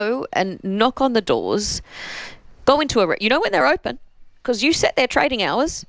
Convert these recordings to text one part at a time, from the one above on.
and knock on the doors, go into you know when they're open, because you set their trading hours,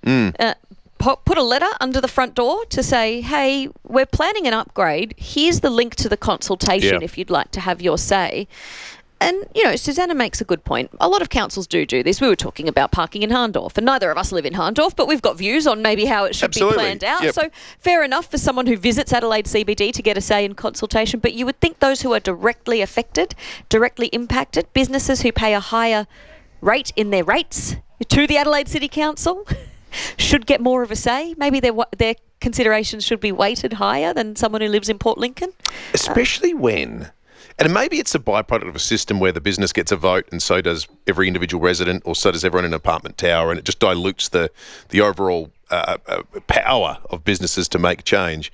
put a letter under the front door to say, hey, we're planning an upgrade. Here's the link to the consultation if you'd like to have your say. And, Susanna makes a good point. A lot of councils do this. We were talking about parking in Harndorf, and neither of us live in Harndorf, but we've got views on maybe how it should be planned out. Yep. So fair enough for someone who visits Adelaide CBD to get a say in consultation, but you would think those who are directly affected, directly impacted, businesses who pay a higher rate in their rates to the Adelaide City Council should get more of a say. Maybe their considerations should be weighted higher than someone who lives in Port Lincoln. Especially when... And maybe it's a byproduct of a system where the business gets a vote and so does every individual resident, or so does everyone in an apartment tower, and it just dilutes the overall power of businesses to make change.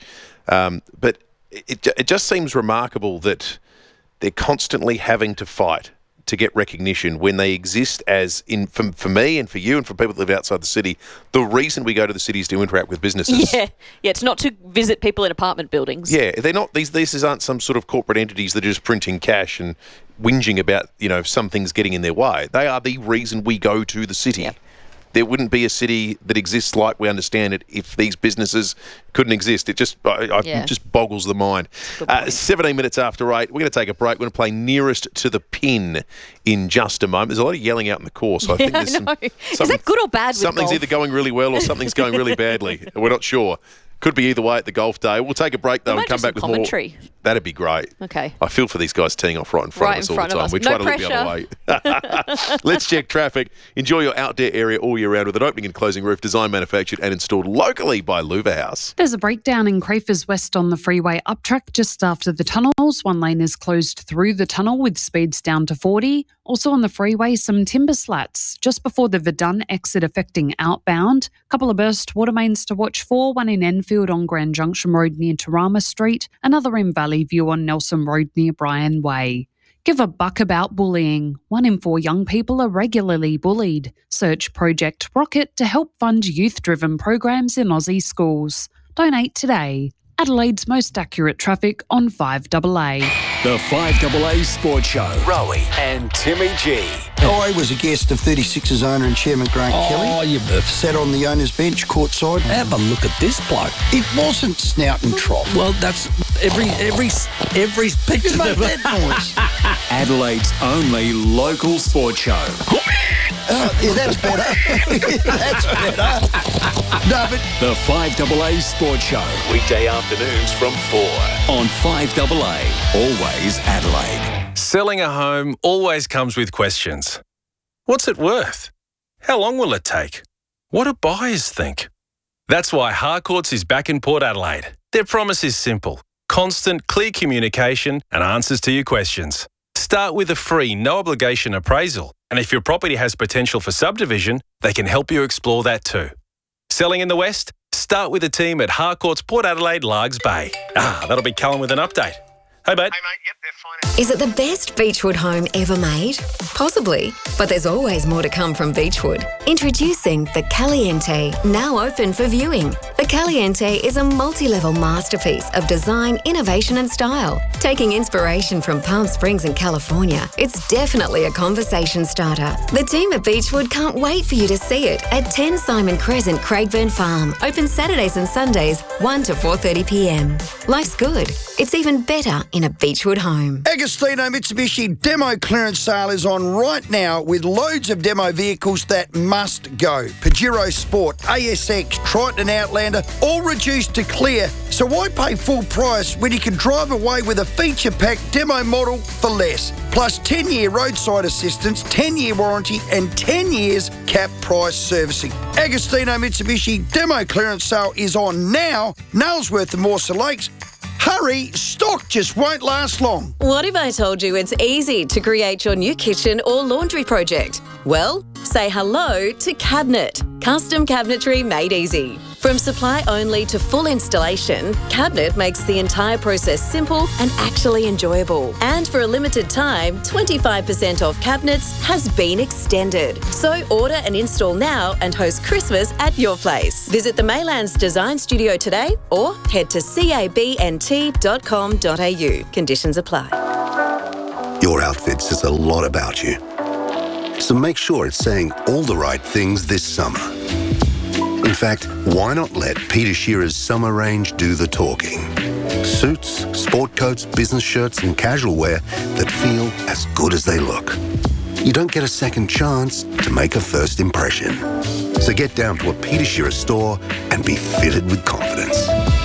But it just seems remarkable that they're constantly having to fight to get recognition when they exist as, for me and for you and for people that live outside the city, the reason we go to the city is to interact with businesses. Yeah, it's not to visit people in apartment buildings. Yeah, they're not. These aren't some sort of corporate entities that are just printing cash and whinging about, some things getting in their way. They are the reason we go to the city. Yep. There wouldn't be a city that exists like we understand it if these businesses couldn't exist. It just just boggles the mind. 17 minutes after 8, we're going to take a break. We're going to play Nearest to the Pin in just a moment. There's a lot of yelling out in the course. I think there's is that good or bad with something's golf? Either going really well or something's going really badly. We're not sure. Could be either way at the golf day. We'll take a break, though, and come back with commentary. More. That'd be great. Okay. I feel for these guys teeing off right in front of us all the time. We try to look the other way. Let's check traffic. Enjoy your outdoor area all year round with an opening and closing roof designed, manufactured and installed locally by Louver House. There's a breakdown in Crafers West on the freeway uptrack just after the tunnels. One lane is closed through the tunnel with speeds down to 40. Also on the freeway, some timber slats just before the Verdun exit affecting outbound. Couple of burst water mains to watch for, one in Enfield on Grand Junction Road near Tarama Street, another in Valley View on Nelson Road near Bryan Way. Give a buck about bullying. 1 in 4 young people are regularly bullied. Search Project Rocket to help fund youth-driven programs in Aussie schools. Donate today. Adelaide's most accurate traffic on 5AA. The 5AA Sports Show. Rowie and Timmy G. I was a guest of 36's owner and chairman Grant Kelly. Oh, you sat on the owner's bench courtside. Have a look at this bloke. It wasn't snout and trough. Well, that's every picture. You make that noise. Adelaide's only local sports show. Yeah, that's better. That's better. No, but the 5AA Sports Show. Weekday afternoons from 4 on 5AA. Always Adelaide. Selling a home always comes with questions. What's it worth? How long will it take? What do buyers think? That's why Harcourts is back in Port Adelaide. Their promise is simple. Constant, clear communication and answers to your questions. Start with a free, no-obligation appraisal. And if your property has potential for subdivision, they can help you explore that too. Selling in the West? Start with a team at Harcourts Port Adelaide Largs Bay. That'll be Callum with an update. Hey, mate. Yep, they're fine. Is it the best Beechwood home ever made? Possibly, but there's always more to come from Beechwood. Introducing the Caliente, now open for viewing. The Caliente is a multi-level masterpiece of design, innovation and style. Taking inspiration from Palm Springs and California, it's definitely a conversation starter. The team at Beechwood can't wait for you to see it at 10 Simon Crescent, Craigburn Farm. Open Saturdays and Sundays, 1 to 4:30pm. Life's good. It's even better in a Beechwood home. Agostino Mitsubishi demo clearance sale is on right now with loads of demo vehicles that must go. Pajero Sport, ASX, Triton and Outlander, all reduced to clear. So why pay full price when you can drive away with a feature-packed demo model for less? Plus 10-year roadside assistance, 10-year warranty and 10 years cap price servicing. Agostino Mitsubishi demo clearance sale is on now. Nailsworth and Morsa Lakes. Hurry, stock just won't last long. What if I told you it's easy to create your new kitchen or laundry project? Well, say hello to Cabinet. Custom cabinetry made easy. From supply only to full installation, Cabinet makes the entire process simple and actually enjoyable. And for a limited time, 25% off cabinets has been extended. So order and install now and host Christmas at your place. Visit the Maylands Design Studio today or head to cabnt.com.au. Conditions apply. Your outfit says a lot about you. So make sure it's saying all the right things this summer. In fact, why not let Peter Shearer's summer range do the talking? Suits, sport coats, business shirts and casual wear that feel as good as they look. You don't get a second chance to make a first impression. So get down to a Peter Shearer store and be fitted with confidence.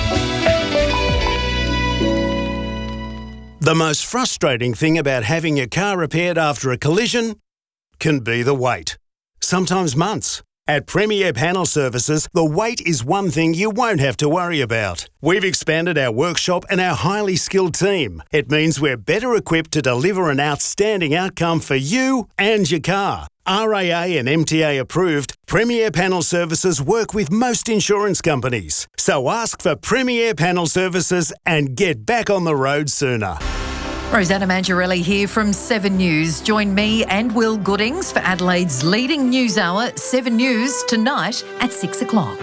The most frustrating thing about having your car repaired after a collision can be the wait. Sometimes months. At Premier Panel Services, the wait is one thing you won't have to worry about. We've expanded our workshop and our highly skilled team. It means we're better equipped to deliver an outstanding outcome for you and your car. RAA and MTA approved, Premier Panel Services work with most insurance companies. So ask for Premier Panel Services and get back on the road sooner. Rosanna Mangiarelli here from 7 News. Join me and Will Goodings for Adelaide's leading news hour, 7 News, tonight at 6 o'clock.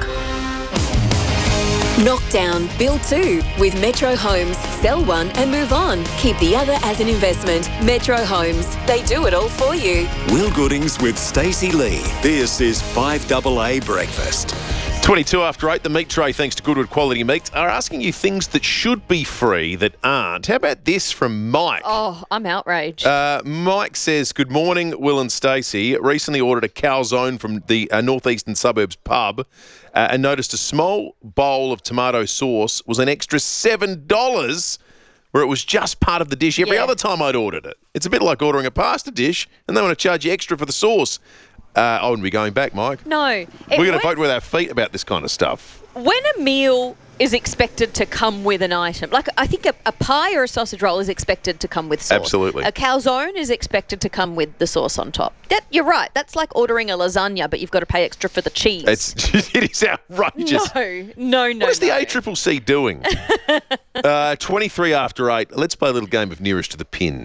Knockdown, build 2 with Metro Homes. Sell one and move on. Keep the other as an investment. Metro Homes. They do it all for you. Will Goodings with Stacey Lee. This is 5AA Breakfast. 22 after 8, the meat tray, thanks to Goodwood Quality Meats, are asking you things that should be free that aren't. How about this from Mike? Oh, I'm outraged. Mike says, good morning, Will and Stacey. Recently ordered a calzone from the northeastern suburbs pub and noticed a small bowl of tomato sauce was an extra $7 where it was just part of the dish every other time I'd ordered it. It's a bit like ordering a pasta dish and they want to charge you extra for the sauce. I wouldn't be going back, Mike. No. We're going to vote with our feet about this kind of stuff. When a meal is expected to come with an item, like I think a pie or a sausage roll is expected to come with sauce. Absolutely. A calzone is expected to come with the sauce on top. You're right. That's like ordering a lasagna, but you've got to pay extra for the cheese. It is outrageous. No. What is the ACCC doing? 23 after 8. Let's play a little game of nearest to the pin.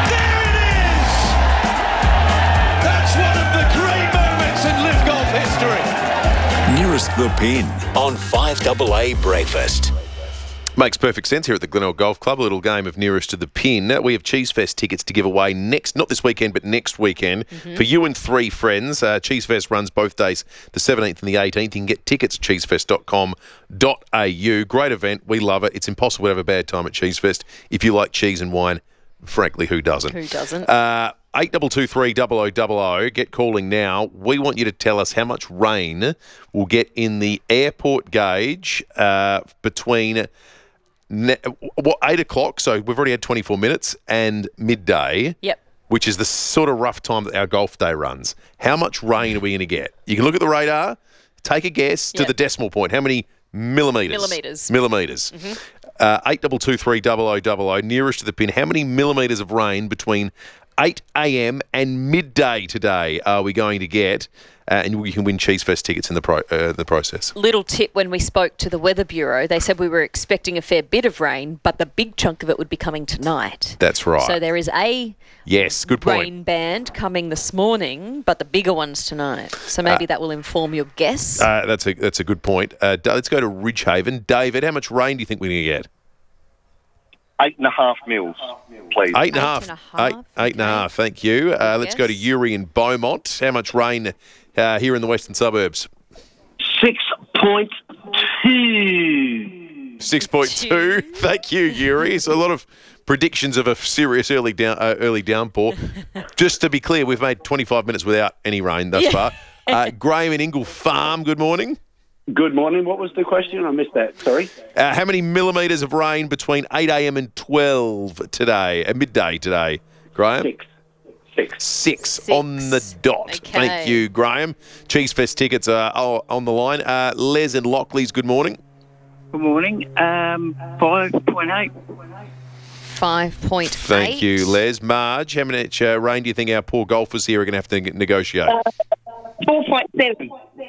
That's one of the great moments in Live Golf history. Nearest the pin on 5AA Breakfast. Makes perfect sense here at the Glenelg Golf Club. A little game of nearest to the pin. We have Cheese Fest tickets to give away not this weekend, but next weekend for you and 3 friends. Cheese Fest runs both days, the 17th and the 18th. You can get tickets at cheesefest.com.au. Great event. We love it. It's impossible to have a bad time at Cheese Fest. If you like cheese and wine, frankly, who doesn't? Who doesn't? 8223 0000. Get calling now. We want you to tell us how much rain we'll get in the airport gauge between 8 o'clock, so we've already had 24 minutes, and midday. Yep. Which is the sort of rough time that our golf day runs. How much rain are we going to get? You can look at the radar, take a guess to the decimal point. How many millimetres? Millimetres. 8223 0000. Nearest to the pin. How many millimetres of rain between 8 a.m. and midday today are we going to get? And you can win Cheese Fest tickets in the process. Little tip, when we spoke to the Weather Bureau, they said we were expecting a fair bit of rain, but the big chunk of it would be coming tonight. That's right. So there is a good point. rain band coming this morning, but the bigger one's tonight. So maybe that will inform your guess. That's a good point. Let's go to Ridgehaven. David, how much rain do you think we're going to get? 8.5 mils, please. 8.5. 8.5. Thank you. Let's go to Yuri in Beaumont. How much rain here in the western suburbs? 6.2. 6.2. Thank you, Yuri. So a lot of predictions of a serious early downpour. Just to be clear, we've made 25 minutes without any rain thus far. Graham in Ingle Farm, good morning. Good morning. What was the question? I missed that. Sorry. How many millimetres of rain between 8 a.m. and 12 today, midday today, Graham? 6 on the dot. Okay. Thank you, Graham. Cheese Fest tickets are on the line. Les and Lockleys, good morning. Good morning. 5.8. 5.8. Thank you, Les. Marge, how much rain do you think our poor golfers here are going to have to negotiate? 4.7.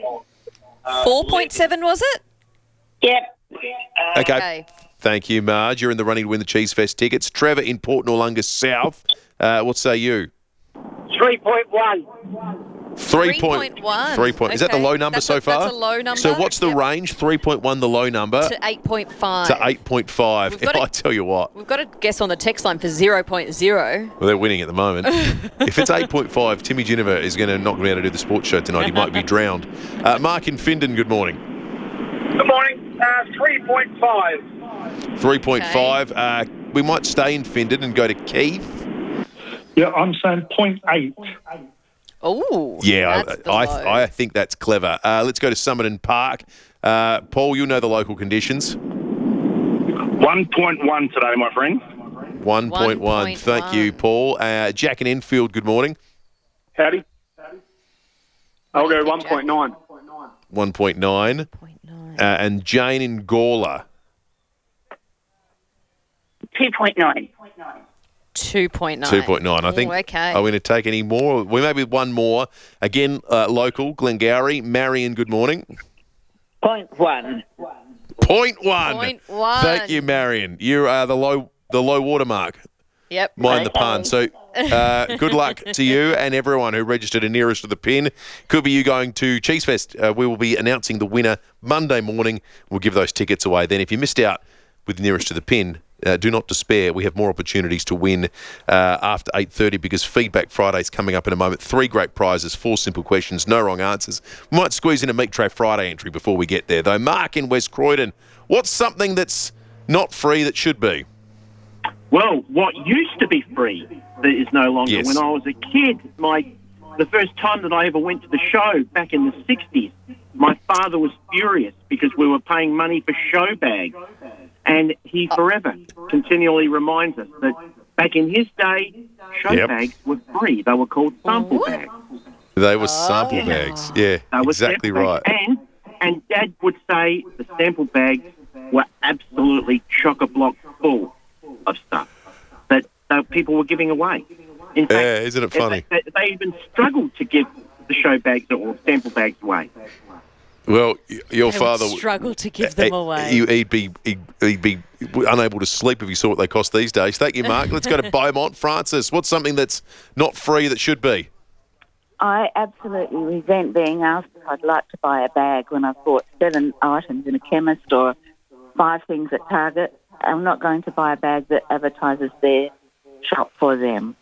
4.7 was it? Yep. Okay. Thank you, Marge. You're in the running to win the Cheese Fest tickets. Trevor in Port Noarlunga South. What say you? 3.1. 3.1. 3 point. Is that the Okay. low number so far? That's a low number. So what's the range? 3.1 the low number To 8.5. to 8.5. We've got to- I tell you what, We've got to guess on the text line for 0.0. well, they're winning at the moment. If it's 8.5, Timmy Ginniver is going to not be able to do the sports show tonight. He might be drowned. Mark in Findon, good morning. Good morning. 3.5. 3.5. We might stay in Findon and go to Keith. Yeah, I'm saying 0.8. Oh, Yeah, that's the low. I think that's clever. Let's go to Summerton Park. Paul, you know the local conditions. 1.1 today, my friend. 1.1. Thank you, Paul. Jack in Enfield, good morning. Howdy. I'll go 1.9. 1.9. And Jane in Gawler. 2.9. 2.9. 2.9. I think. Okay. Are we going to take any more? We maybe one more. Again, local, Glengarry. Marion, good morning. 0.1. 0.1. 0.1. Thank you, Marion. You are the low water mark. Yep. Mind the pun. So good luck to you and everyone who registered in nearest to the pin. Could be you going to Cheese Fest. We will be announcing the winner Monday morning. We'll give those tickets away. Then if you missed out with nearest to the pin, do not despair. We have more opportunities to win after 8:30 because Feedback Friday's coming up in a moment. 3 great prizes, 4 simple questions, no wrong answers. We might squeeze in a Meat Tray Friday entry before we get there, though. Mark in West Croydon, what's something that's not free that should be? Well, what used to be free that is no longer. Yes. When I was a kid, the first time that I ever went to the show back in the 60s, my father was furious because we were paying money for show bags. And he forever continually reminds us that back in his day, show bags were free. They were called sample bags. They were sample bags. Yeah, They were exactly sample right. bags. And Dad would say the sample bags were absolutely chock-a-block full of stuff that people were giving away. In fact, Yeah, isn't it funny? They even struggled to give the show bags or sample bags away. Well, your They father would struggle to give them away. He'd be unable to sleep if he saw what they cost these days. Thank you, Mark. Let's go to Beaumont. Francis, what's something that's not free that should be? I absolutely resent being asked if I'd like to buy a bag when I've bought 7 items in a chemist or 5 things at Target. I'm not going to buy a bag that advertises their shop for them.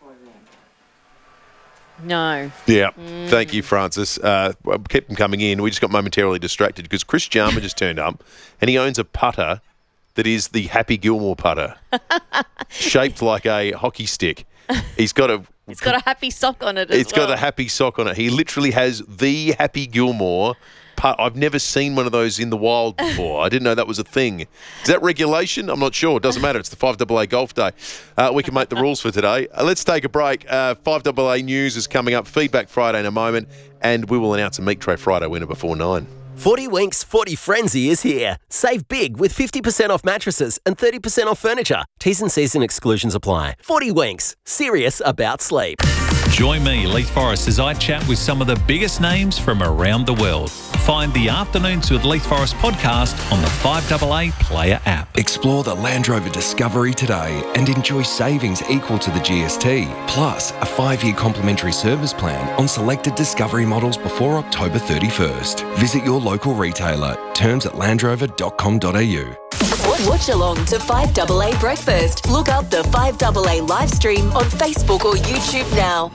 No. Yeah. Thank you, Francis. Keep them coming in. We just got momentarily distracted because Chris Jarman just turned up and he owns a putter that is the Happy Gilmore putter, shaped like a hockey stick. He's got a... It's got a happy sock on it as It's got a happy sock on it. He literally has the Happy Gilmore putt. I've never seen one of those in the wild before. I didn't know that was a thing. Is that regulation? I'm not sure. It doesn't matter. It's the 5AA Golf Day. We can make the rules for today. Let's take a break. 5AA News is coming up. Feedback Friday in a moment. And we will announce a Meat Tray Friday winner before 9. 40 Winks 40 Frenzy is here. Save big with 50% off mattresses and 30% off furniture. T's and C's and exclusions apply. 40 Winks. Serious about sleep. Join me, Leith Forrest, as I chat with some of the biggest names from around the world. Find the Afternoons with Leith Forrest podcast on the 5AA Player app. Explore the Land Rover Discovery today and enjoy savings equal to the GST, plus a 5-year complimentary service plan on selected Discovery models before October 31st. Visit your local retailer. Terms at landrover.com.au. Watch along to 5AA Breakfast. Look up the 5AA live stream on Facebook or YouTube now.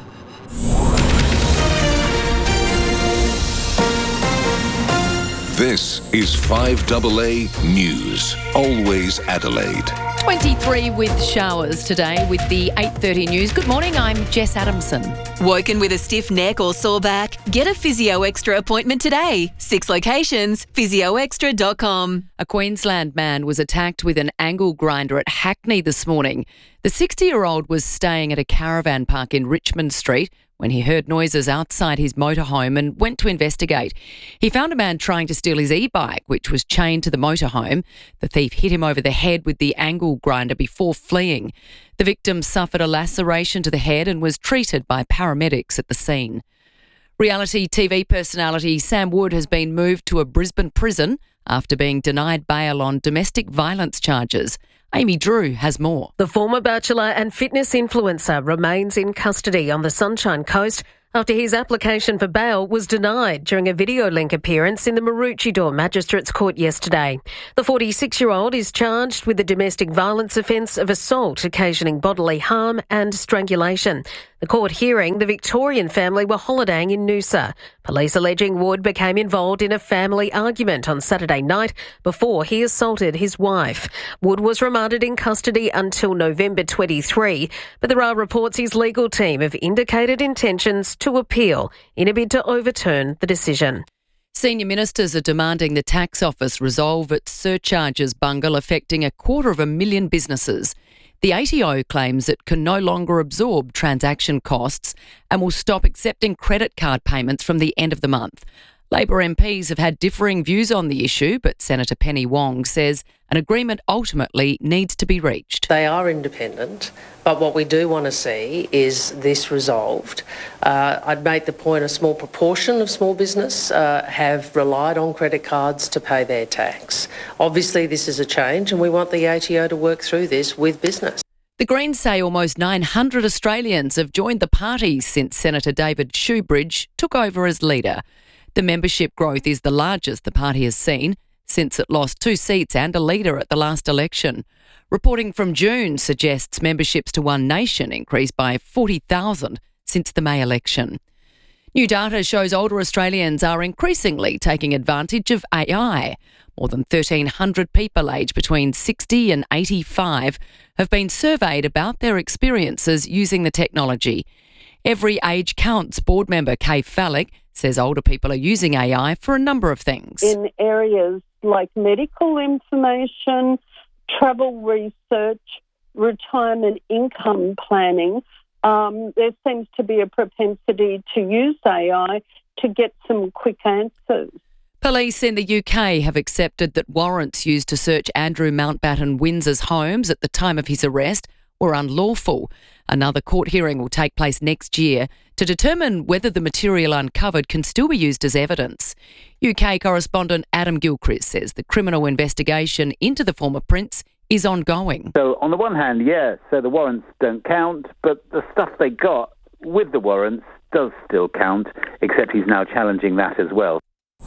This is 5AA News. Always Adelaide. 23 with showers today with the 8:30 news. Good morning, I'm Jess Adamson. Woken with a stiff neck or sore back? Get a Physio Extra appointment today. 6 locations, physioextra.com. A Queensland man was attacked with an angle grinder at Hackney this morning. The 60-year-old was staying at a caravan park in Richmond Street when he heard noises outside his motorhome and went to investigate. He found a man trying to steal his e-bike, which was chained to the motorhome. The thief hit him over the head with the angle grinder before fleeing. The victim suffered a laceration to the head and was treated by paramedics at the scene. Reality TV personality Sam Wood has been moved to a Brisbane prison after being denied bail on domestic violence charges. Amy Drew has more. The former Bachelor and fitness influencer remains in custody on the Sunshine Coast after his application for bail was denied during a video link appearance in the Maroochydore Magistrates Court yesterday. The 46-year-old is charged with the domestic violence offence of assault occasioning bodily harm and strangulation. The court hearing, the Victorian family were holidaying in Noosa. Police alleging Wood became involved in a family argument on Saturday night before he assaulted his wife. Wood was remanded in custody until November 23, but there are reports his legal team have indicated intentions to appeal in a bid to overturn the decision. Senior ministers are demanding the tax office resolve its surcharges bungle affecting 250,000 businesses. The ATO claims it can no longer absorb transaction costs and will stop accepting credit card payments from the end of the month. Labor MPs have had differing views on the issue, but Senator Penny Wong says an agreement ultimately needs to be reached. They are independent, but what we do want to see is this resolved. I'd make the point a small proportion of small business have relied on credit cards to pay their tax. Obviously, this is a change and we want the ATO to work through this with business. The Greens say almost 900 Australians have joined the party since Senator David Shoebridge took over as leader. The membership growth is the largest the party has seen since it lost 2 seats and a leader at the last election. Reporting from June suggests memberships to One Nation increased by 40,000 since the May election. New data shows older Australians are increasingly taking advantage of AI. More than 1,300 people aged between 60 and 85 have been surveyed about their experiences using the technology. Every Age Counts board member Kay Fallick says older people are using AI for a number of things. In areas like medical information, travel research, retirement income planning, there seems to be a propensity to use AI to get some quick answers. Police in the UK have accepted that warrants used to search Andrew Mountbatten Windsor's homes at the time of his arrest were unlawful. Another court hearing will take place next year to determine whether the material uncovered can still be used as evidence. UK correspondent Adam Gilchrist says the criminal investigation into the former prince is ongoing. So on the one hand, yeah, so the warrants don't count, but the stuff they got with the warrants does still count, except he's now challenging that as well.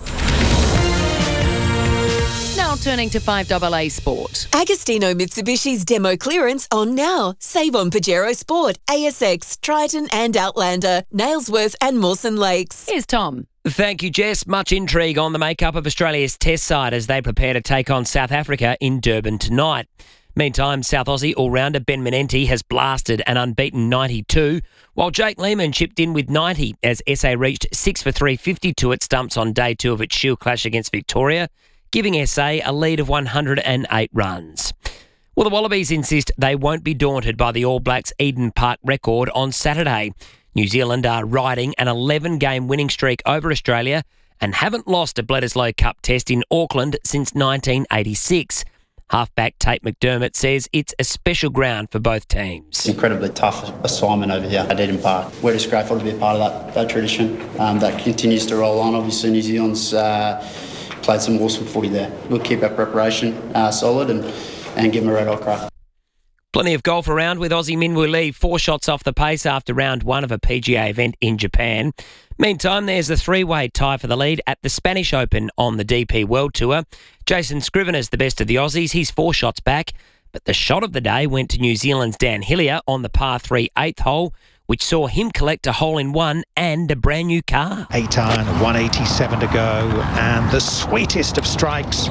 Now turning to 5AA Sport. Agostino Mitsubishi's demo clearance on now. Save on Pajero Sport, ASX, Triton and Outlander, Nailsworth and Mawson Lakes. Here's Tom. Thank you, Jess. Much intrigue on the makeup of Australia's test side as they prepare to take on South Africa in Durban tonight. Meantime, South Aussie all-rounder Ben Menenti has blasted an unbeaten 92, while Jake Lehman chipped in with 90 as SA reached 6 for 352 at stumps on day 2 of its Shield clash against Victoria, giving SA a lead of 108 runs. Well, the Wallabies insist they won't be daunted by the All Blacks' Eden Park record on Saturday. New Zealand are riding an 11-game winning streak over Australia and haven't lost a Bledisloe Cup test in Auckland since 1986. Halfback Tate McDermott says it's a special ground for both teams. Incredibly tough assignment over here at Eden Park. We're just grateful to be a part of that tradition that continues to roll on. Obviously, New Zealand's played some awesome footy there. We'll keep our preparation solid and give them a red hot crack. Plenty of golf around with Aussie Minwoo Lee 4 shots off the pace after round 1 of a PGA event in Japan. Meantime, there's a 3-way tie for the lead at the Spanish Open on the DP World Tour. Jason Scrivener's the best of the Aussies. He's 4 shots back. But the shot of the day went to New Zealand's Dan Hillier on the par 3 8th hole, which saw him collect a hole-in-one and a brand new car. 8 iron, 187 to go, and the sweetest of strikes.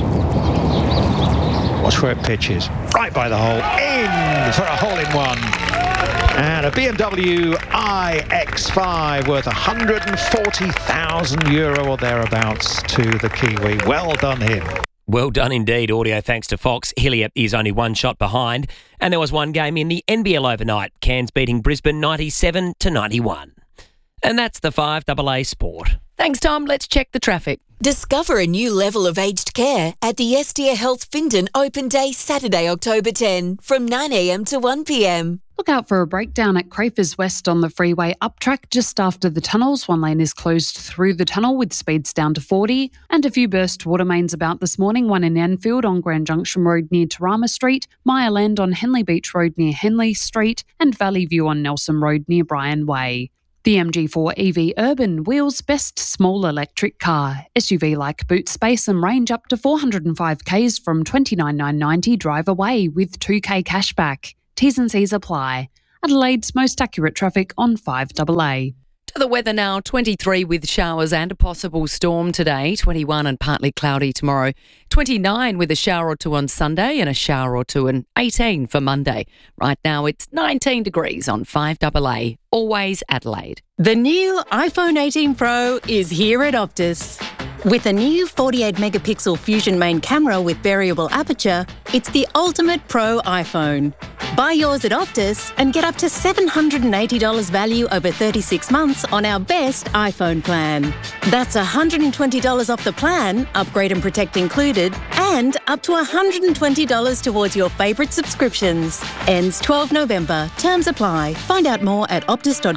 Watch where it pitches. Right by the hole, in for a hole-in-one. And a BMW iX5 worth €140,000 or thereabouts to the Kiwi. Well done him. Well done indeed. Audio thanks to Fox. Hillier is only 1 shot behind. And there was one game in the NBL overnight. Cairns beating Brisbane 97-91. And that's the 5AA Sport. Thanks, Tom. Let's check the traffic. Discover a new level of aged care at the Estia Health Findon Open Day Saturday, October 10 from 9am to 1pm. Look out for a breakdown at Crafers West on the freeway uptrack just after the tunnels. One lane is closed through the tunnel with speeds down to 40. And a few burst water mains about this morning, one in Enfield on Grand Junction Road near Tarama Street, Mereland on Henley Beach Road near Henley Street, and Valley View on Nelson Road near Bryan Way. The MG4 EV Urban wheels best small electric car. SUV-like boot space and range up to 405 Ks from $29,990 drive away with 2K cashback. T's and C's apply. Adelaide's most accurate traffic on 5AA. The weather now, 23 with showers and a possible storm today, 21 and partly cloudy tomorrow, 29 with a shower or two on Sunday and a shower or two, and 18 for Monday. Right now it's 19 degrees on 5AA, always Adelaide. The new iPhone 18 Pro is here at Optus. With a new 48-megapixel Fusion main camera with variable aperture, it's the ultimate pro iPhone. Buy yours at Optus and get up to $780 value over 36 months on our best iPhone plan. That's $120 off the plan, upgrade and protect included, and up to $120 towards your favourite subscriptions. Ends 12 November. Terms apply. Find out more at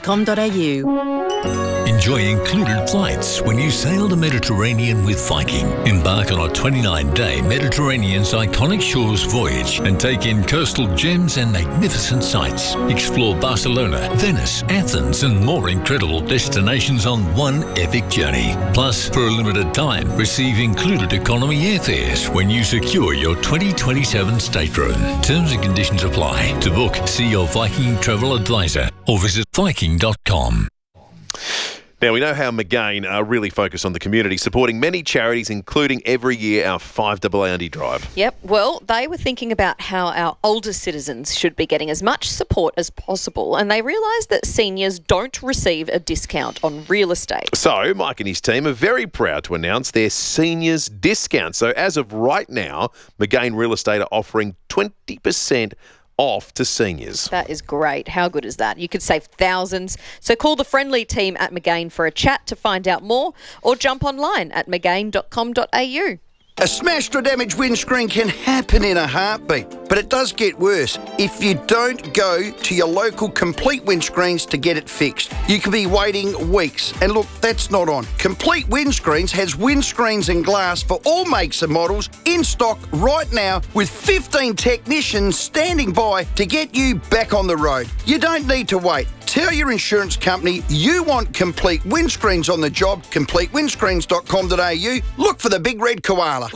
optus.com.au. Enjoy included flights when you sail the Mediterranean with Viking. Embark on a 29-day Mediterranean's iconic shores voyage and take in coastal gems and magnificent sights. Explore Barcelona, Venice, Athens and more incredible destinations on one epic journey. Plus, for a limited time, receive included economy airfares when you secure your 2027 stateroom. Terms and conditions apply. To book, see your Viking travel advisor or visit viking.com. Now, we know how Magain are really focused on the community, supporting many charities, including every year our 5AA Undy Drive. Yep. Well, they were thinking about how our older citizens should be getting as much support as possible, and they realised that seniors don't receive a discount on real estate. So, Mike and his team are very proud to announce their seniors discount. So, as of right now, Magain Real Estate are offering 20% off to seniors. That is great. How good is that? You could save thousands. So call the friendly team at Magain for a chat to find out more, or jump online at magain.com.au. A smashed or damaged windscreen can happen in a heartbeat, but it does get worse if you don't go to your local Complete Windscreens to get it fixed. You could be waiting weeks, and look, that's not on. Complete Windscreens has windscreens and glass for all makes and models in stock right now, with 15 technicians standing by to get you back on the road. You don't need to wait. Tell your insurance company you want Complete Windscreens on the job. CompleteWindscreens.com.au. Look for the big red koala.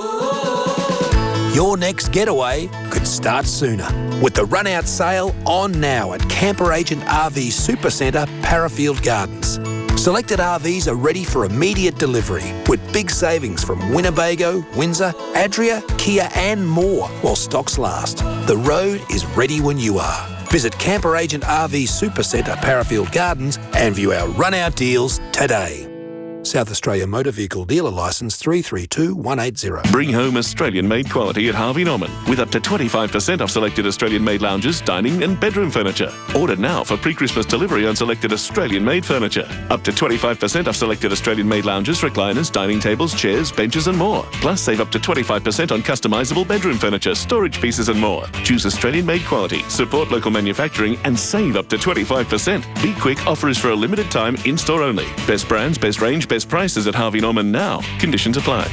Your next getaway could start sooner with the run-out sale on now at Camper Agent RV Supercentre, Parafield Gardens. Selected RVs are ready for immediate delivery with big savings from Winnebago, Windsor, Adria, Kia and more while stocks last. The road is ready when you are. Visit Camper Agent RV Supercentre, Parafield Gardens and view our run-out deals today. South Australia Motor Vehicle Dealer Licence 332180. Bring home Australian-made quality at Harvey Norman with up to 25% off selected Australian-made lounges, dining and bedroom furniture. Order now for pre-Christmas delivery on selected Australian-made furniture. Up to 25% off selected Australian-made lounges, recliners, dining tables, chairs, benches and more. Plus, save up to 25% on customisable bedroom furniture, storage pieces and more. Choose Australian-made quality, support local manufacturing and save up to 25%. Be quick, offer is for a limited time, in-store only. Best brands, best range, best prices at Harvey Norman now. Conditions apply.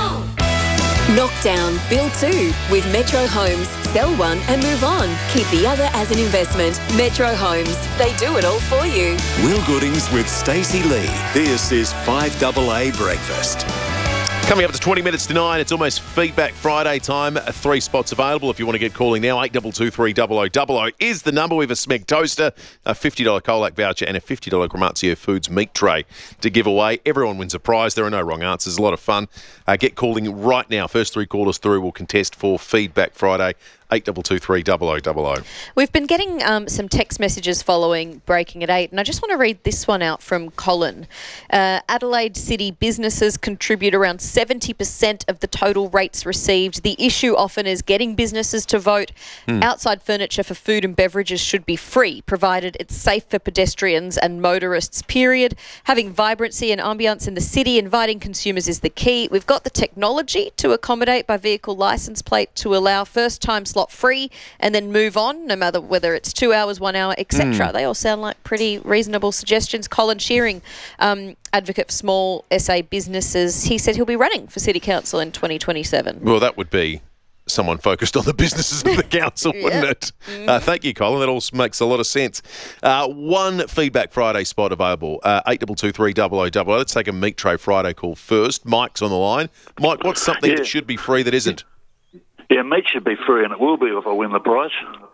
Knock down, build two with Metro Homes. Sell one and move on. Keep the other as an investment. Metro Homes. They do it all for you. Will Goodings with Stacey Lee. This is 5AA Breakfast. Coming up to 20 minutes to 9, it's almost Feedback Friday time. 3 spots available if you want to get calling now. 8223 is the number. We have a Smeg toaster, a $50 Colac voucher and a $50 Gramazio Foods meat tray to give away. Everyone wins a prize. There are no wrong answers. A lot of fun. Get calling right now. First 3 callers through will contest for Feedback Friday. 8223 We've been getting some text messages following Breaking at 8, and I just want to read this one out from Colin. Adelaide City businesses contribute around 70% of the total rates received. The issue often is getting businesses to vote. Outside furniture for food and beverages should be free, provided it's safe for pedestrians and motorists, period. Having vibrancy and ambience in the city, inviting consumers is the key. We've got the technology to accommodate by vehicle licence plate to allow first-time slot free and then move on, no matter whether it's 2 hours, 1 hour, etc. They all sound like pretty reasonable suggestions. Colin Shearing, advocate for small SA businesses, he said he'll be running for City Council in 2027. Well, that would be someone focused on the businesses of the council, wouldn't it? Thank you, Colin. That all makes a lot of sense. One Feedback Friday spot available, 8223 0000. Let's take a Meat Tray Friday call first. Mike's on the line. Mike, what's something that should be free that isn't? Yeah, meat should be free, and it will be if I win the prize.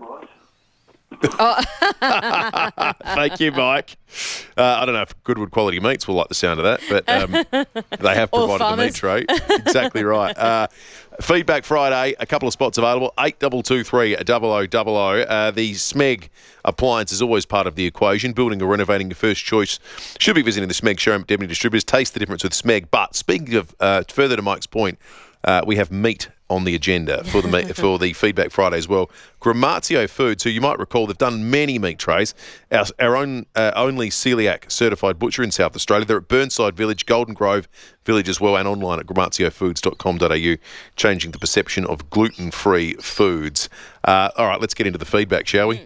Thank you, Mike. I don't know if Goodwood Quality Meats will like the sound of that, but they have provided the meat tray. Exactly right. Feedback Friday, a couple of spots available, 8223 0000. The SMEG appliance is always part of the equation. Building or renovating your first choice should be visiting the SMEG showroom at Deputy Distributors. Taste the difference with SMEG. But speaking of, further to Mike's point, we have meat on the agenda for the Feedback Friday as well. Gramazio Foods, who you might recall, they've done many meat trays. Our own only celiac certified butcher in South Australia. They're at Burnside Village, Golden Grove Village as well, and online at gramaziofoods.com.au, changing the perception of gluten-free foods. All right, let's get into the feedback, shall we?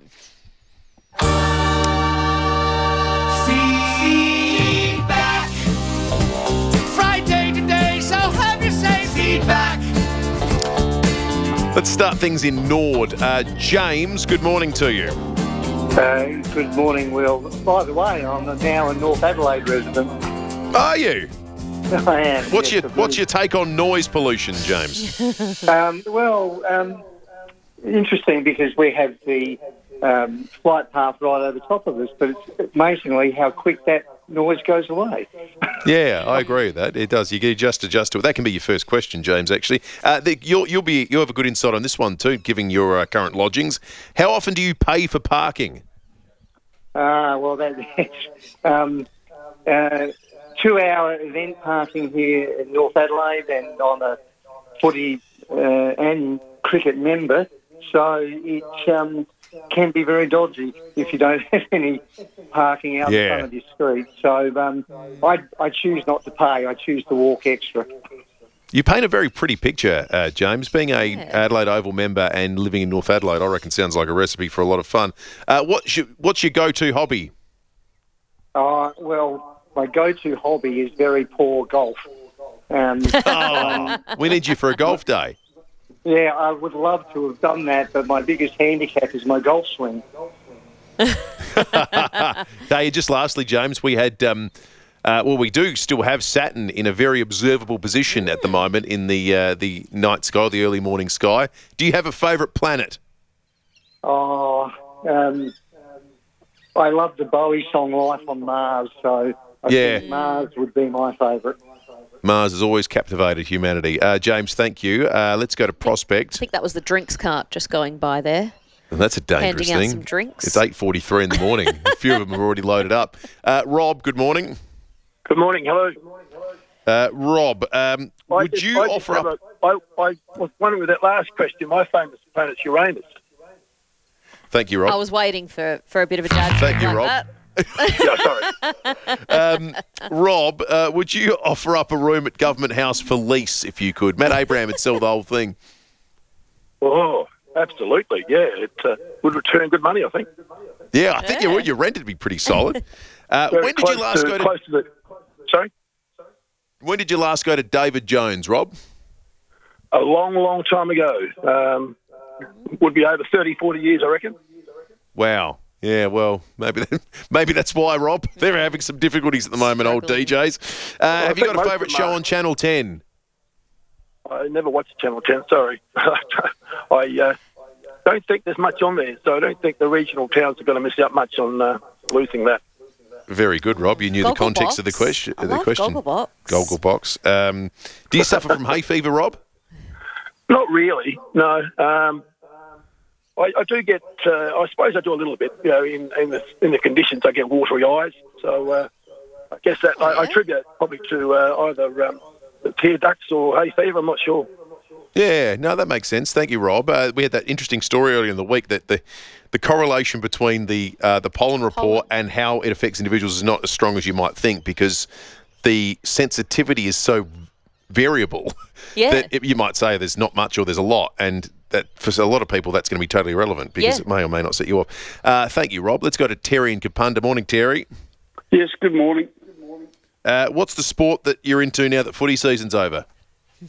Feedback Friday today, so have you say feedback. Let's start things in Nord. James, good morning to you. Good morning, Will. By the way, I'm now a North Adelaide resident. Are you? I am. What's your take on noise pollution, James? Interesting, because we have the flight path right over top of us, but it's amazingly how quick that noise goes away. Yeah, I agree with that. It does. You can just adjust to it. That can be your first question, James, actually. You'll have a good insight on this one too, given your current lodgings. How often do you pay for parking? That's 2-hour event parking here in North Adelaide, and I'm a footy and cricket member, so it can be very dodgy if you don't have any parking out in front of your street. So I choose not to pay. I choose to walk extra. You paint a very pretty picture, James. Being a Adelaide Oval member and living in North Adelaide, I reckon sounds like a recipe for a lot of fun. What's your go-to hobby? My go-to hobby is very poor golf. We need you for a golf day. Yeah, I would love to have done that, but my biggest handicap is my golf swing. Just lastly, James, we had, we do still have Saturn in a very observable position at the moment in the night sky, the early morning sky. Do you have a favourite planet? I love the Bowie song Life on Mars, so I think Mars would be my favourite. Mars has always captivated humanity. James, thank you. Let's go to Prospect. I think that was the drinks cart just going by there. Well, that's a dangerous thing. Handing out some drinks. It's 8:43 in the morning. A few of them have already loaded up. Rob, good morning. Good morning. Hello. Rob, would you offer up... I was wondering with that last question, my famous planet's Uranus. Thank you, Rob. I was waiting for a bit of a judgment. Thank you, like Rob. that. Rob, would you offer up a room at Government House for lease if you could? Matt Abraham would sell the whole thing. Oh, absolutely. Yeah, it would return good money, I think. Yeah, I think you would. Your rent would be pretty solid. When did you last go to... Sorry? When did you last go to David Jones, Rob? A long, long time ago. Would be over 30, 40 years, I reckon. Wow. Yeah, well, maybe that's why, Rob. They're having some difficulties at the moment, old DJs. Have you got a favourite show on Channel 10? I never watched Channel 10, sorry. I don't think there's much on there, so I don't think the regional towns are going to miss out much on losing that. Very good, Rob. You knew the context of the question. Gogglebox. Gogglebox. Do you suffer from hay fever, Rob? Not really, no. I do get. I suppose I do a little bit. You know, in the conditions, I get watery eyes. So I guess that I attribute it probably to either the tear ducts or hay fever. I'm not sure. Yeah, no, that makes sense. Thank you, Rob. We had that interesting story earlier in the week that the correlation between the pollen report and how it affects individuals is not as strong as you might think, because the sensitivity is so variable that you might say there's not much or there's a lot, and that for a lot of people that's going to be totally irrelevant because it may or may not set you off. Thank you, Rob. Let's go to Terry in Kapunda. Morning, Terry. Yes, good morning. What's the sport that you're into now that footy season's over?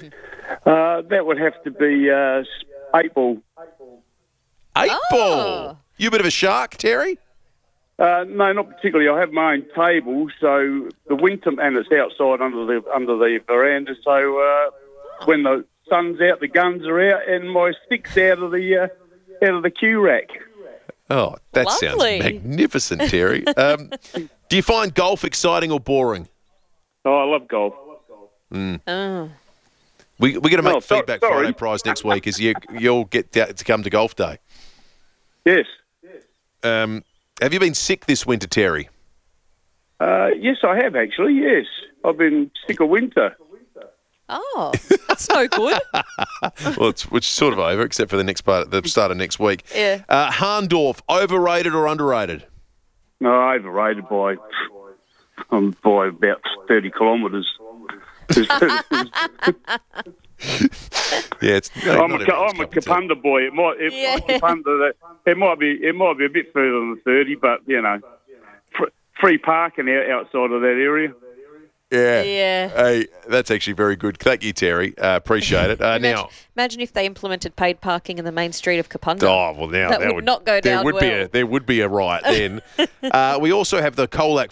That would have to be 8 ball. 8 ball? You a bit of a shark, Terry? No, not particularly. I have my own table, so the winter, and it's outside under the veranda. So when the sun's out, the guns are out, and my stick's out of the queue rack. Oh, that Lovely. sounds magnificent, Terry. Do you find golf exciting or boring? Oh, I love golf. Mm. Oh. We're going to make Oh, Feedback sorry. Friday prize next week. Is you'll get to come to golf day. Yes. Have you been sick this winter, Terry? Yes, I have actually. Yes, I've been sick of winter. Oh, that's no good. Well, it's sort of over, except for the start of next week. Yeah. Harndorf, overrated or underrated? No, overrated by about 30 kilometres. Yeah, I'm a Kapunda boy. It might be a bit further than 30, but free parking outside of that area. Yeah. Hey, that's actually very good. Thank you, Terry. Appreciate it. Now, Imagine if they implemented paid parking in the main street of Kapunda. oh well, now that would not go down There would be a riot then. We also have the Colac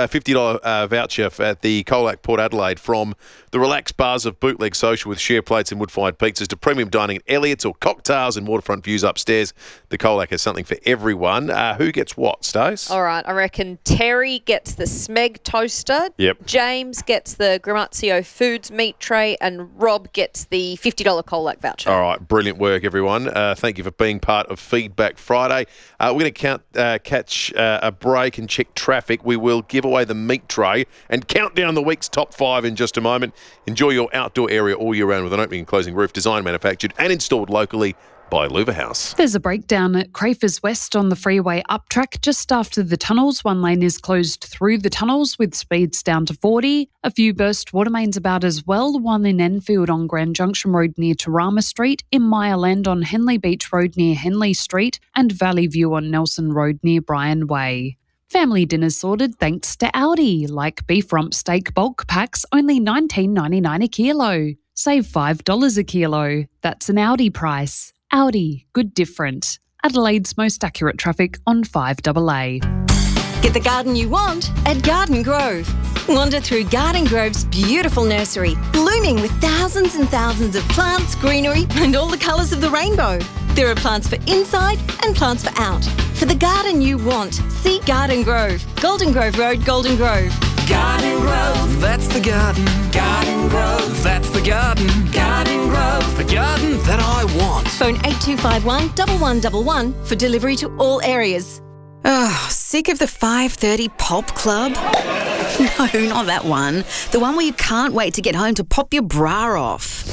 $50 voucher at the Colac Port Adelaide, from the relaxed bars of Bootleg Social with share plates and wood-fired pizzas to premium dining at Elliott's or cocktails and waterfront views upstairs. The Colac has something for everyone. Who gets what, Stace? All right, I reckon Terry gets the Smeg toaster. Yep. James gets the Gramazio Foods meat tray, and Rob gets the $50 Colac voucher. All right, brilliant work, everyone. Thank you for being part of Feedback Friday. We're going to catch a break and check traffic. We will give away the meat tray and count down the week's top 5 in just a moment. Enjoy your outdoor area all year round with an opening and closing roof, designed, manufactured and installed locally by Luva House. There's a breakdown at Crafers West on the freeway uptrack just after the tunnels. One lane is closed through the tunnels with speeds down to 40. A few burst water mains about as well. One in Enfield on Grand Junction Road near Tarama Street, in Mireland on Henley Beach Road near Henley Street, and Valley View on Nelson Road near Bryan Way. Family dinners sorted thanks to Aldi, like beef rump steak bulk packs, only $19.99 a kilo. Save $5 a kilo. That's an Aldi price. Aldi, good different. Adelaide's most accurate traffic on 5AA. Get the garden you want at Garden Grove. Wander through Garden Grove's beautiful nursery, blooming with thousands and thousands of plants, greenery, and all the colours of the rainbow. There are plants for inside and plants for out. For the garden you want, see Garden Grove. Golden Grove Road, Golden Grove. Garden Grove, that's the garden. Garden Grove, that's the garden. Garden Grove, the garden that I want. Phone 8251 1111 for delivery to all areas. Oh, sick of the 5:30 pop club? No, not that one. The one where you can't wait to get home to pop your bra off.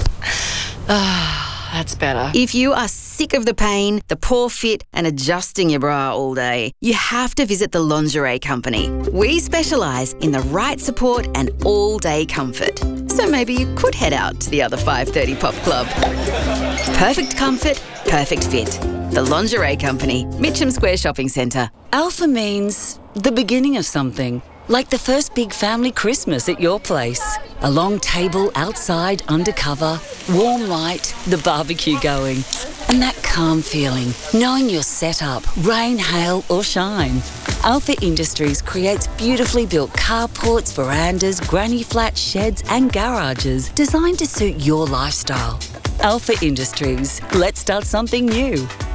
That's better. If you are sick of the pain, the poor fit, and adjusting your bra all day, you have to visit the Lingerie Company. We specialise in the right support and all-day comfort. So maybe you could head out to the other 5:30 pop club. Perfect comfort, perfect fit. The Lingerie Company, Mitcham Square Shopping Centre. Alpha means the beginning of something. Like the first big family Christmas at your place. A long table outside, undercover, warm light, the barbecue going. And that calm feeling, knowing you're set up, rain, hail or shine. Alpha Industries creates beautifully built carports, verandas, granny flats, sheds and garages designed to suit your lifestyle. Alpha Industries. Let's start something new.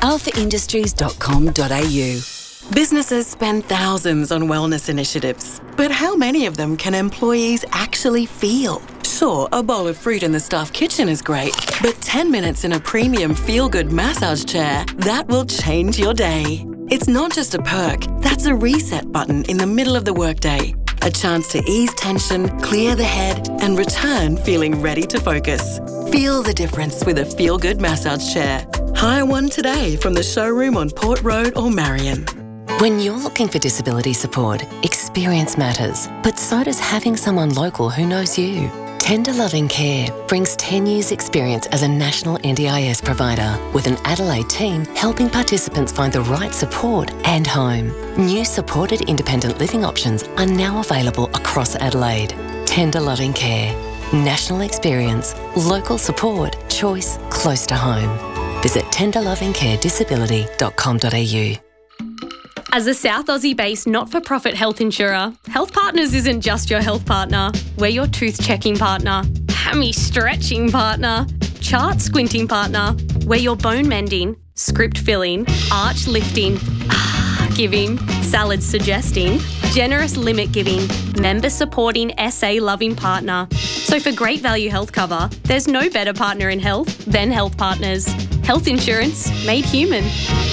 alphaindustries.com.au. Businesses spend thousands on wellness initiatives, but how many of them can employees actually feel? Sure, a bowl of fruit in the staff kitchen is great, but 10 minutes in a premium feel-good massage chair, that will change your day. It's not just a perk, that's a reset button in the middle of the workday. A chance to ease tension, clear the head, and return feeling ready to focus. Feel the difference with a feel-good massage chair. Hire one today from the showroom on Port Road or Marion. When you're looking for disability support, experience matters, but so does having someone local who knows you. Tender Loving Care brings 10 years' experience as a national NDIS provider, with an Adelaide team helping participants find the right support and home. New supported independent living options are now available across Adelaide. Tender Loving Care. National experience, local support, choice close to home. Visit tenderlovingcaredisability.com.au. As a South Aussie-based not-for-profit health insurer, Health Partners isn't just your health partner. We're your tooth-checking partner, hammy-stretching partner, chart-squinting partner. We're your bone-mending, script-filling, arch-lifting, giving, salad-suggesting, generous limit-giving, member-supporting, SA-loving partner. So for great value health cover, there's no better partner in health than Health Partners. Health insurance made human.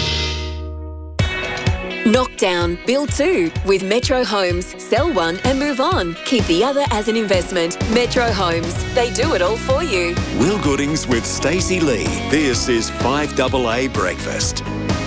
Knock down, build two with Metro Homes. Sell one and move on. Keep the other as an investment. Metro Homes. They do it all for you. Will Goodings with Stacey Lee. This is 5AA Breakfast.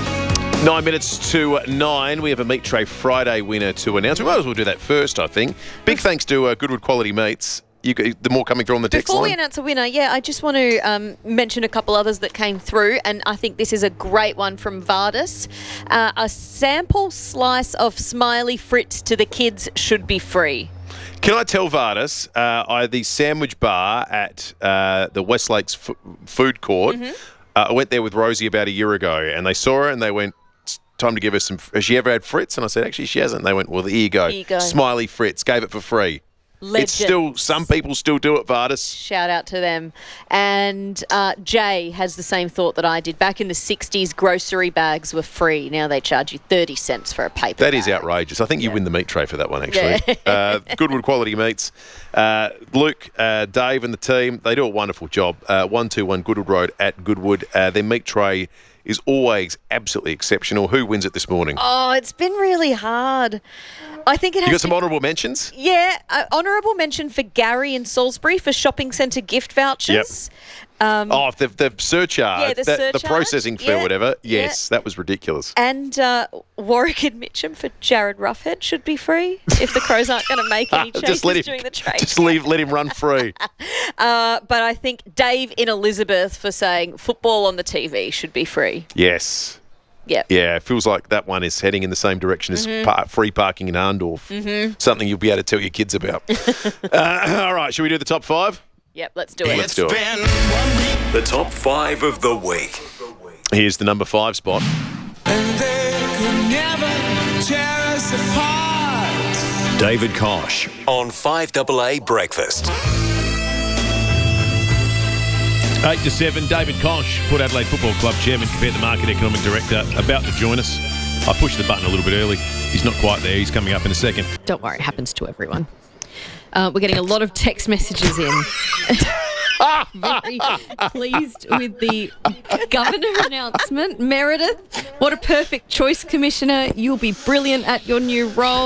9 minutes to 9. We have a Meat Tray Friday winner to announce. We might as well do that first, I think. Big thanks to Goodwood Quality Meats. The more coming through on the text line. Before we announce a winner, I just want to mention a couple others that came through, and I think this is a great one from Vardis. A sample slice of Smiley Fritz to the kids should be free. Can I tell Vardis, the sandwich bar at the West Lakes food court, I went there with Rosie about a year ago, and they saw her and they went, it's time to give her some, has she ever had Fritz? And I said, actually, she hasn't. And they went, well, here you go. Smiley Fritz, gave it for free. Legends. It's still, some people still do it, Vardis. Shout out to them. And Jay has the same thought that I did. Back in the 60s, grocery bags were free. Now they charge you 30 cents for a paper That bag. is outrageous. I think you win the meat tray for that one, actually. Goodwood Quality Meats. Luke, Dave and the team, they do a wonderful job. 121 Goodwood Road at Goodwood. Their meat tray is always absolutely exceptional. Who wins it this morning? Oh, it's been really hard. I think it has You got some honourable mentions? Yeah, honourable mention for Gary in Salisbury for shopping centre gift vouchers. The surcharge, the the surcharge, processing fee or whatever. Yes, that was ridiculous. And Warwick and Mitcham for Jared Roughhead should be free if the Crows aren't going to make any changes during the trade. Just let him run free. But I think Dave in Elizabeth for saying football on the TV should be free. Yes. Yep. Yeah, it feels like that one is heading in the same direction as free parking in Arndorf. Something you'll be able to tell your kids about. All right, should we do the top five? Yep, let's do it. Let's do it. The top 5 of the week. Here's the number 5 spot. And they could never tear us apart. David Kosh on 5AA Breakfast. 8 to 7, David Kosh, Port Adelaide Football Club Chairman, compared the Market Economic Director, about to join us. I pushed the button a little bit early. He's not quite there. He's coming up in a second. Don't worry, it happens to everyone. We're getting a lot of text messages in. Very pleased with the governor announcement. Meredith, what a perfect choice, Commissioner. You'll be brilliant at your new role.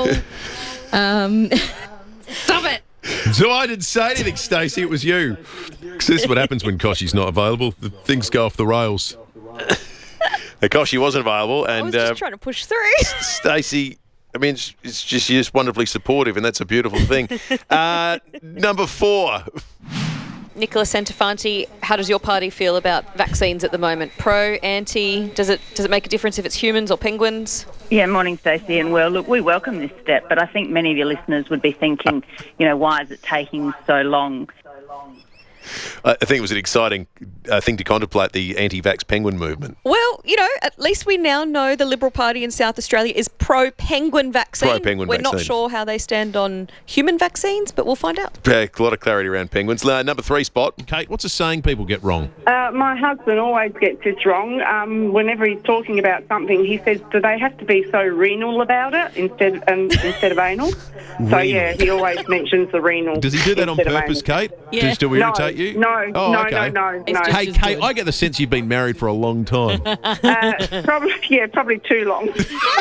Stop it. So I didn't say anything, Stacey. It was you. Because this is what happens when Koshy's not available. Things go off the rails. Koshy wasn't available. And I was just trying to push through. Stacey, I mean, it's just you're just wonderfully supportive, and that's a beautiful thing. Number 4. Nicola Santafanti, how does your party feel about vaccines at the moment? Pro, anti? Does it make a difference if it's humans or penguins? Yeah, morning, Stacey. And well, look, we welcome this step, but I think many of your listeners would be thinking, why is it taking so long? I think it was an exciting thing to contemplate, the anti-vax penguin movement. Well, at least we now know the Liberal Party in South Australia is pro-penguin vaccine. Pro-penguin We're vaccine. not sure how they stand on human vaccines, but we'll find out. A lot of clarity around penguins. Number 3 spot. Kate, what's a saying people get wrong? My husband always gets this wrong. Whenever he's talking about something, he says, do they have to be so renal about it instead of anal? So, yeah, he always mentions the renal. Does he do that on instead of purpose, anal. Kate? Yeah. Just to irritate you? No, okay. no. Hey, Kate, I get the sense you've been married for a long time. Probably too long.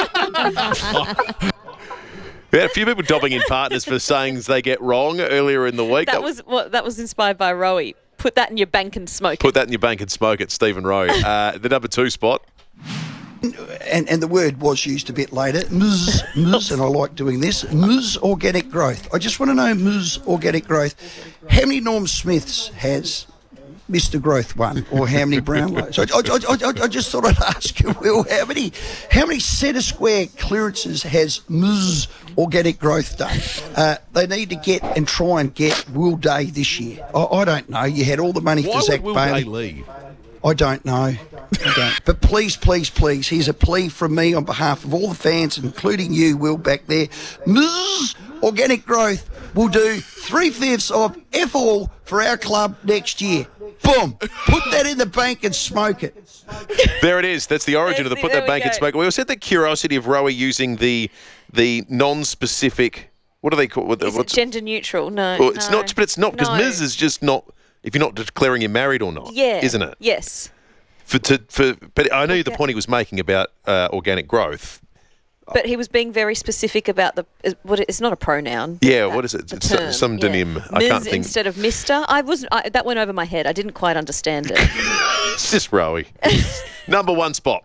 We had a few people dobbing in partners for sayings they get wrong earlier in the week. That was inspired by Rowie. Put that in your bank and smoke it. Put that in your bank and smoke it, Stephen Rowe. The number 2 spot. And the word was used a bit later, ms, and I like doing this, ms organic growth. I just want to know, ms organic growth, how many Norm Smiths has Mr. Growth won, or how many Brownlows? I just thought I'd ask you, Will, how many centre square clearances has Ms. Organic Growth done? They need to get and try and get Will Day this year. I don't know. You had all the money for Zach Bailey. Why would Will Day leave? I don't know. But please, here's a plea from me on behalf of all the fans, including you, Will, back there. Ms. Organic Growth will do 3/5 of F all for our club next year. Boom. Put that in the bank and smoke it. There it is. That's the origin of the put that bank and smoke it. We also had the curiosity of Rowie using the non-specific, what do they call it? Is it gender neutral? No. Well, it's not, but it's not, because Ms. is just not, if you're not declaring you're married or not, isn't it? Yes. But I know the point he was making about organic growth. But he was being very specific about it's not a pronoun. Yeah, what is it? It's term, some denim. I Ms. can't think. Instead of Mr. That went over my head. I didn't quite understand it. It's just Rowie. Number one spot.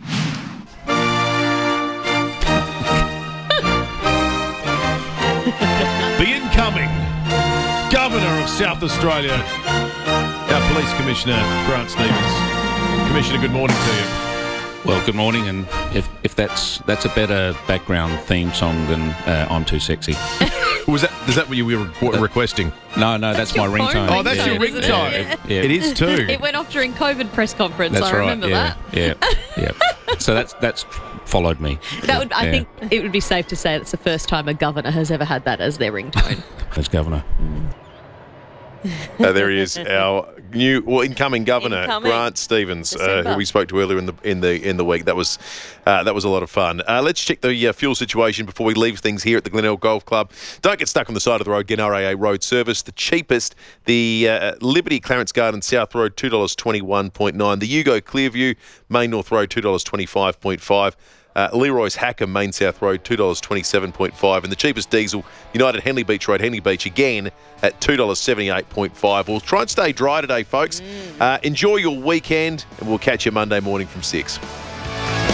The incoming Governor of South Australia, our Police Commissioner, Grant Stevens. Commissioner, good morning to you. Well, good morning, and if that's a better background theme song than I'm Too Sexy. Is that what you were requesting? No, that's my ringtone. Oh, that's your ringtone. Yeah. It is too. It went off during COVID press conference. That's I right. remember that. Yeah. So that's followed me. I think it would be safe to say it's the first time a governor has ever had that as their ringtone. As governor. There he is, our incoming governor, Grant Stevens, who we spoke to earlier in the week. That was a lot of fun. Let's check the fuel situation before we leave things here at the Glenelg Golf Club. Don't get stuck on the side of the road. Get RAA road service. The cheapest, the Liberty Clarence Garden South Road, $2.21.9. The Yugo Clearview Main North Road, $2.25.5. Leroy's Hackham Main South Road, $2.27.5, and the cheapest diesel, United Henley Beach Road, Henley Beach, again at $2.78.5. We'll try and stay dry today, folks. Enjoy your weekend, and we'll catch you Monday morning from 6.